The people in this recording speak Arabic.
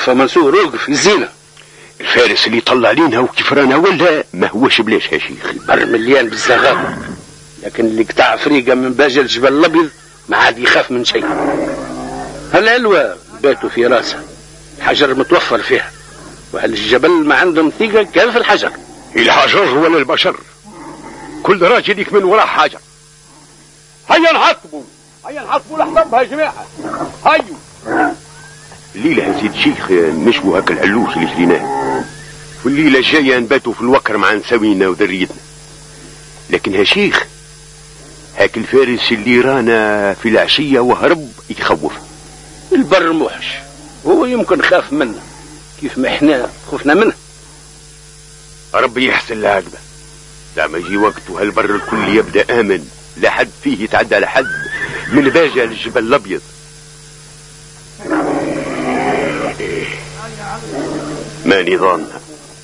وقف منصور وقف الزينة. الفارس اللي طلع لينا وكيف رانا ولا ما هوش بلاش يا شيخ. البر مليان بالزغار، لكن اللي قطع فريقة من باجة الجبل الابيض ما عاد يخاف من شيء. هالعلوة باتوا في راسها، الحجر متوفر فيها، وأهل الجبل ما عندهم ثقة كان في الحجر. الحجر ولا البشر، كل راجل يكمن وراه حاجة. هيا نحطبوا الحطب يا جماعة. هيا الليلة يا سيد شيخ نشووا هاك العلوش اللي شريناه، والليلة الجاية نباتوا في الوكر مع نساوينا وذريتنا. لكن يا شيخ هاك الفارس اللي رانا في العشية وهرب يخوف. البر موحش، هو يمكن خاف منه كيف ما احنا خفنا منه. ربي يحسن العاقبة، لما يجي وقت وهالبر الكل يبدأ آمن، لا حد فيه يتعدى على حد من باجة للجبل الأبيض. ما نظامها